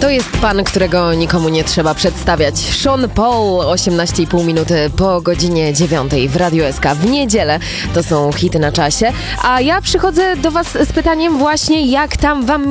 To jest pan, którego nikomu nie trzeba przedstawiać. Sean Paul, 18,5 minuty po godzinie 9 w Radiu SK w niedzielę. To są hity na czasie. A ja przychodzę do was z pytaniem właśnie, jak tam wam